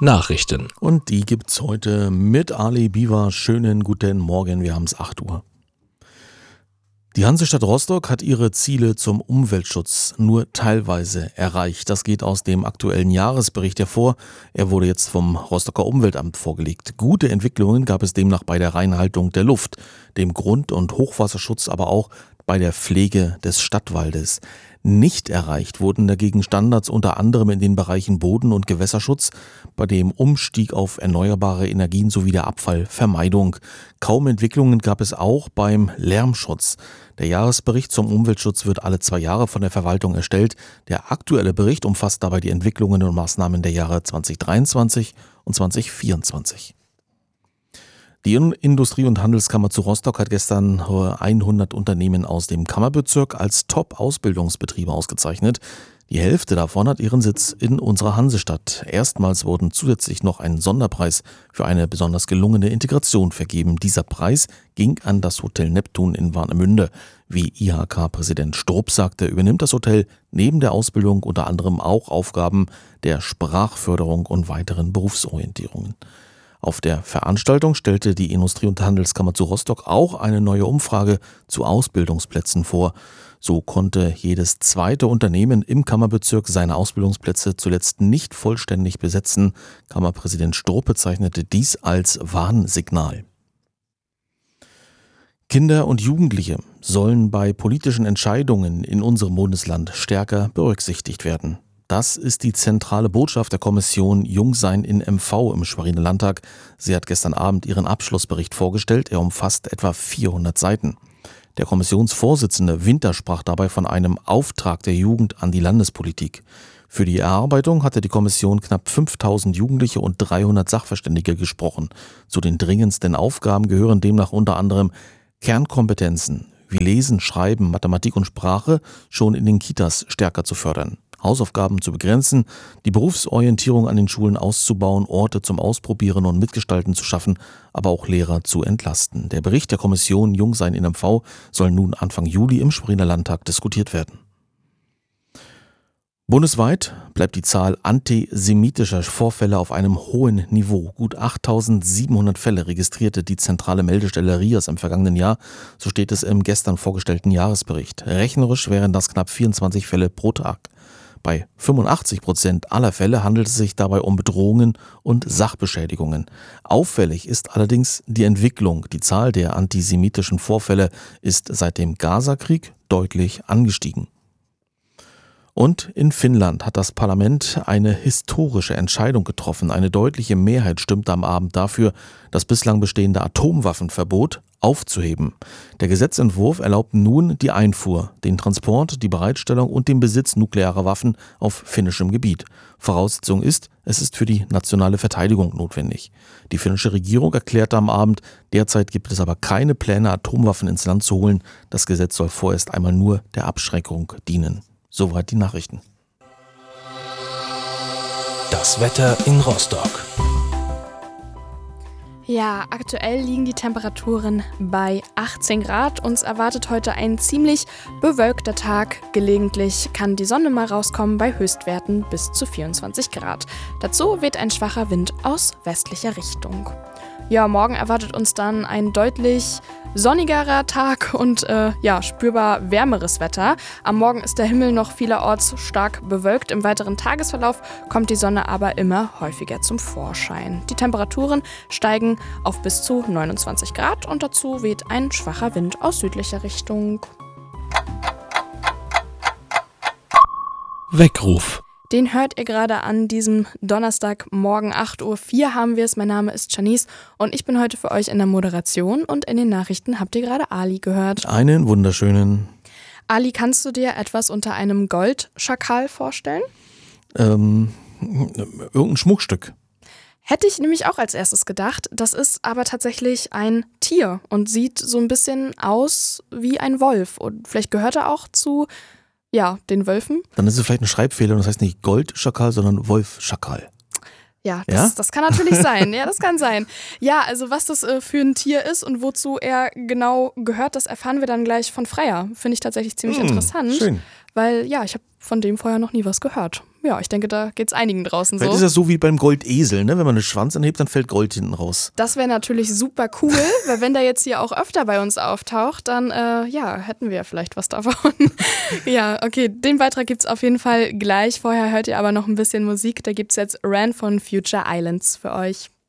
Nachrichten. Und die gibt's heute mit Ali Biwa. Schönen guten Morgen, wir haben es 8 Uhr. Die Hansestadt Rostock hat ihre Ziele zum Umweltschutz nur teilweise erreicht. Das geht aus dem aktuellen Jahresbericht hervor. Er wurde jetzt vom Rostocker Umweltamt vorgelegt. Gute Entwicklungen gab es demnach bei der Reinhaltung der Luft, dem Grund- und Hochwasserschutz, aber auch bei der Pflege des Stadtwaldes. Nicht erreicht wurden dagegen Standards unter anderem in den Bereichen Boden- und Gewässerschutz, bei dem Umstieg auf erneuerbare Energien sowie der Abfallvermeidung. Kaum Entwicklungen gab es auch beim Lärmschutz. Der Jahresbericht zum Umweltschutz wird alle 2 Jahre von der Verwaltung erstellt. Der aktuelle Bericht umfasst dabei die Entwicklungen und Maßnahmen der Jahre 2023 und 2024. Die Industrie- und Handelskammer zu Rostock hat gestern 100 Unternehmen aus dem Kammerbezirk als Top-Ausbildungsbetriebe ausgezeichnet. Die Hälfte davon hat ihren Sitz in unserer Hansestadt. Erstmals wurden zusätzlich noch ein Sonderpreis für eine besonders gelungene Integration vergeben. Dieser Preis ging an das Hotel Neptun in Warnemünde. Wie IHK-Präsident Strupp sagte, übernimmt das Hotel neben der Ausbildung unter anderem auch Aufgaben der Sprachförderung und weiteren Berufsorientierungen. Auf der Veranstaltung stellte die Industrie- und Handelskammer zu Rostock auch eine neue Umfrage zu Ausbildungsplätzen vor. So konnte jedes zweite Unternehmen im Kammerbezirk seine Ausbildungsplätze zuletzt nicht vollständig besetzen. Kammerpräsident Strupp bezeichnete dies als Warnsignal. Kinder und Jugendliche sollen bei politischen Entscheidungen in unserem Bundesland stärker berücksichtigt werden. Das ist die zentrale Botschaft der Kommission Jungsein in MV im Schweriner Landtag. Sie hat gestern Abend ihren Abschlussbericht vorgestellt. Er umfasst etwa 400 Seiten. Der Kommissionsvorsitzende Winter sprach dabei von einem Auftrag der Jugend an die Landespolitik. Für die Erarbeitung hatte die Kommission knapp 5000 Jugendliche und 300 Sachverständige gesprochen. Zu den dringendsten Aufgaben gehören demnach unter anderem Kernkompetenzen wie Lesen, Schreiben, Mathematik und Sprache schon in den Kitas stärker zu fördern. Hausaufgaben zu begrenzen, die Berufsorientierung an den Schulen auszubauen, Orte zum Ausprobieren und Mitgestalten zu schaffen, aber auch Lehrer zu entlasten. Der Bericht der Kommission Jungsein in MV soll nun Anfang Juli im Schweriner Landtag diskutiert werden. Bundesweit bleibt die Zahl antisemitischer Vorfälle auf einem hohen Niveau. Gut 8.700 Fälle registrierte die zentrale Meldestelle RIAS im vergangenen Jahr, so steht es im gestern vorgestellten Jahresbericht. Rechnerisch wären das knapp 24 Fälle pro Tag. Bei 85% aller Fälle handelt es sich dabei um Bedrohungen und Sachbeschädigungen. Auffällig ist allerdings die Entwicklung. Die Zahl der antisemitischen Vorfälle ist seit dem Gaza-Krieg deutlich angestiegen. Und in Finnland hat das Parlament eine historische Entscheidung getroffen. Eine deutliche Mehrheit stimmte am Abend dafür, das bislang bestehende Atomwaffenverbot aufzuheben. Der Gesetzentwurf erlaubt nun die Einfuhr, den Transport, die Bereitstellung und den Besitz nuklearer Waffen auf finnischem Gebiet. Voraussetzung ist, es ist für die nationale Verteidigung notwendig. Die finnische Regierung erklärte am Abend, derzeit gibt es aber keine Pläne, Atomwaffen ins Land zu holen. Das Gesetz soll vorerst einmal nur der Abschreckung dienen. Soweit die Nachrichten. Das Wetter in Rostock. Ja, aktuell liegen die Temperaturen bei 18 Grad. Uns erwartet heute ein ziemlich bewölkter Tag. Gelegentlich kann die Sonne mal rauskommen bei Höchstwerten bis zu 24 Grad. Dazu weht ein schwacher Wind aus westlicher Richtung. Ja, morgen erwartet uns dann ein deutlich sonnigerer Tag und spürbar wärmeres Wetter. Am Morgen ist der Himmel noch vielerorts stark bewölkt. Im weiteren Tagesverlauf kommt die Sonne aber immer häufiger zum Vorschein. Die Temperaturen steigen auf bis zu 29 Grad und dazu weht ein schwacher Wind aus südlicher Richtung. Weckruf. Den hört ihr gerade an diesem Donnerstagmorgen 8.04 Uhr haben wir es. Mein Name ist Janice und ich bin heute für euch in der Moderation und in den Nachrichten habt ihr gerade Ali gehört. Einen wunderschönen. Ali, kannst du dir etwas unter einem Goldschakal vorstellen? Irgendein Schmuckstück. Hätte ich nämlich auch als erstes gedacht. Das ist aber tatsächlich ein Tier und sieht so ein bisschen aus wie ein Wolf. Und vielleicht gehört er auch zu den Wölfen. Dann ist es vielleicht ein Schreibfehler und das heißt nicht Goldschakal, sondern Wolfschakal. Ja, das kann natürlich sein. Ja, das kann sein. Ja, also was das für ein Tier ist und wozu er genau gehört, das erfahren wir dann gleich von Freya. Finde ich tatsächlich ziemlich interessant. Schön. weil ja, ich habe von dem vorher noch nie was gehört. Ja, ich denke, da geht's einigen draußen so. Vielleicht ist das so wie beim Goldesel, ne? Wenn man den Schwanz anhebt, dann fällt Gold hinten raus. Das wäre natürlich super cool, weil wenn der jetzt hier auch öfter bei uns auftaucht, dann hätten wir vielleicht was davon. Ja, okay, den Beitrag gibt's auf jeden Fall gleich. Vorher hört ihr aber noch ein bisschen Musik. Da gibt's jetzt Ran von Future Islands für euch.